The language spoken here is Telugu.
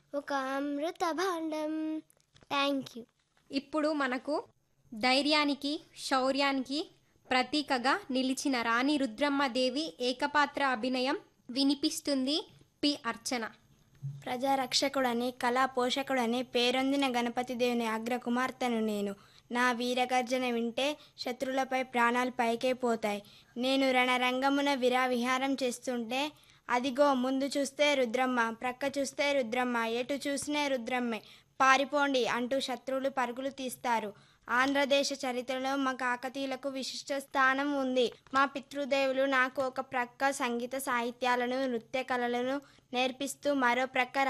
ఒక అమృత భాండం. Thank you. ఇప్పుడు మనకు ధైర్యానికి శౌర్యానికి ప్రతీకగా నిలిచిన రాణి రుద్రమ్మదేవి ఏకపాత్ర అభినయం వినిపిస్తుంది పి అర్చన. ప్రజారక్షకుడని కళా పోషకుడని పేరొందిన గణపతి దేవుని అగ్రకుమార్తెను నేను. నా వీరగర్జన వింటే శత్రులపై ప్రాణాలు పైకే పోతాయి. నేను రణరంగమున విహారం చేస్తుంటే అదిగో ముందు చూస్తే రుద్రమ్మ, ప్రక్క చూస్తే రుద్రమ్మ, ఎటు చూసినే రుద్రమ్మే, పారిపోండి అంటూ శత్రువులు పరుగులు తీస్తారు. ఆంధ్రదేశ చరిత్రలో మా కాకతీయులకు విశిష్ట స్థానం ఉంది. మా పితృదేవులు నాకు ఒక ప్రక్క సంగీత సాహిత్యాలను నృత్య కళలను నేర్పిస్తూ మరో ప్రక్క